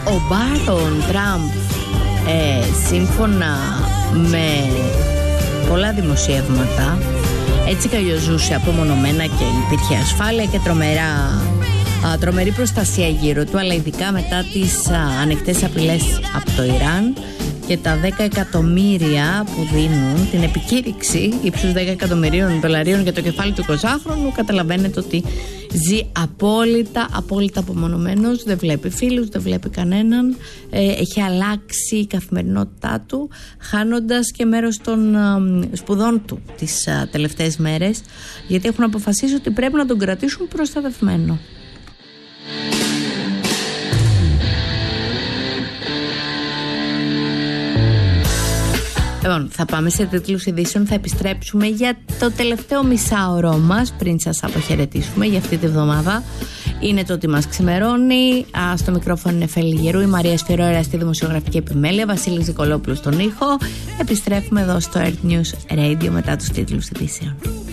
Ο Μπάρον Τραμπ, σύμφωνα με πολλά δημοσιεύματα, έτσι κι αλλιώς ζούσε απομονωμένα και υπήρχε ασφάλεια και τρομερή προστασία γύρω του, αλλά ειδικά μετά τις ανοιχτές απειλές από το Ιράν και τα 10 εκατομμύρια που δίνουν, την επικήρυξη ύψους 10 εκατομμυρίων δολαρίων για το κεφάλι του 20χρονου, καταλαβαίνετε ότι ζει απόλυτα απομονωμένος, δεν βλέπει φίλους, δεν βλέπει κανέναν, έχει αλλάξει η καθημερινότητά του, χάνοντας και μέρος των σπουδών του τις τελευταίες μέρες, γιατί έχουν αποφασίσει ότι πρέπει να τον κρατήσουν προστατευμένο. Λοιπόν, θα πάμε σε τίτλους ειδήσεων, θα επιστρέψουμε για το τελευταίο μισάωρο μας πριν σας αποχαιρετήσουμε για αυτή τη βδομάδα. Είναι το ότι μας ξημερώνει. Στο μικρόφωνο είναι Φέλη Γερού, η Μαρία Σφυρόερα στη δημοσιογραφική επιμέλεια, Βασίλης Νικολόπουλος στον ήχο. Επιστρέφουμε εδώ στο Earth News Radio μετά τους τίτλους ειδήσεων.